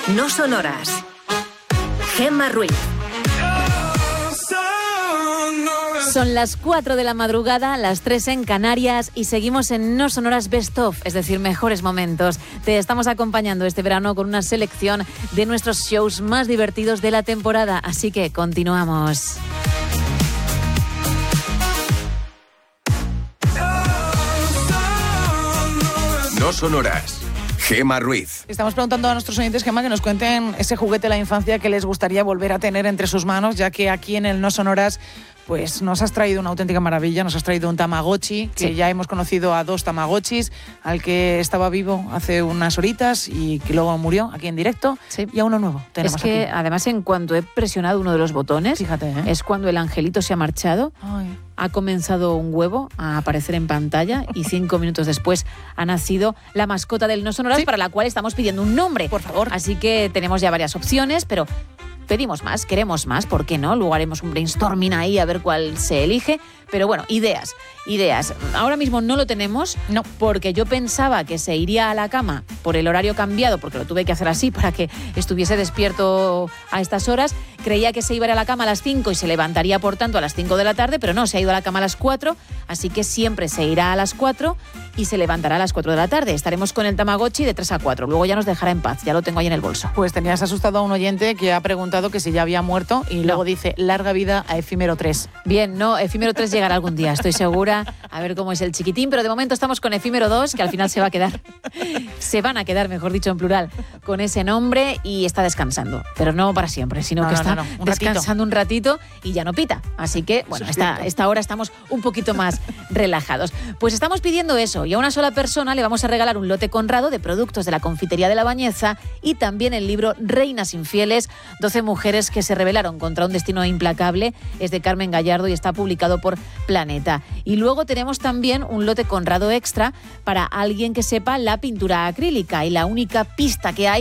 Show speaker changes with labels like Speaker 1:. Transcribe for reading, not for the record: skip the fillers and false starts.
Speaker 1: No sonoras. Gemma Ruiz.
Speaker 2: Son las 4 de la madrugada, las 3 en Canarias y seguimos en No Sonoras Best Of, es decir, mejores momentos. Te estamos acompañando este verano con una selección de nuestros shows más divertidos de la temporada, así que continuamos.
Speaker 3: No sonoras. Gemma Ruiz.
Speaker 4: Estamos preguntando a nuestros oyentes, Gemma, que nos cuenten ese juguete de la infancia que les gustaría volver a tener entre sus manos, ya que aquí en el No Sonoras pues nos has traído una auténtica maravilla, nos has traído un Tamagotchi, que ya hemos conocido a 2 Tamagotchis, al que estaba vivo hace unas horitas y que luego murió aquí en directo, y a uno nuevo tenemos
Speaker 2: Es que
Speaker 4: aquí.
Speaker 2: además en cuanto he presionado uno de los botones,
Speaker 4: Fíjate,
Speaker 2: es cuando el angelito se ha marchado.
Speaker 4: Ay.
Speaker 2: Ha comenzado un huevo a aparecer en pantalla y 5 minutos después ha nacido la mascota del No Sonoras, para la cual estamos pidiendo un nombre.
Speaker 4: Por favor.
Speaker 2: Así que tenemos ya varias opciones, pero pedimos más, queremos más, ¿por qué no? Luego haremos un brainstorming ahí a ver cuál se elige. Pero bueno, ideas. Ahora mismo no lo tenemos,
Speaker 4: no,
Speaker 2: porque yo pensaba que se iría a la cama por el horario cambiado, porque lo tuve que hacer así para que estuviese despierto a estas horas. Creía que se iba a ir a la cama a las 5 y se levantaría, por tanto, a las 5 de la tarde, pero no, se ha ido a la cama a las 4, así que siempre se irá a las 4 y se levantará a las 4 de la tarde. Estaremos con el Tamagotchi de 3 a 4, luego ya nos dejará en paz, ya lo tengo ahí en el bolso.
Speaker 4: Pues tenías asustado a un oyente que ha preguntado que si ya había muerto y luego dice, larga vida a Efímero 3.
Speaker 2: Bien, no, Efímero 3 llegará algún día, estoy segura, a ver cómo es el chiquitín, pero de momento estamos con Efímero 2, que al final se van a quedar, mejor dicho, en plural, con ese nombre, y está descansando, pero no para siempre, sino que está descansando un ratito y ya no pita. Así que, bueno, esta hora estamos un poquito más relajados. Pues estamos pidiendo eso, y a una sola persona le vamos a regalar un lote Conrado de productos de la confitería de La Bañeza y también el libro Reinas Infieles, 12 mujeres que se rebelaron contra un destino implacable. Es de Carmen Gallardo y está publicado por Planeta. Y luego tenemos también un lote Conrado extra para alguien que sepa la pintura acrílica, y la única pista que hay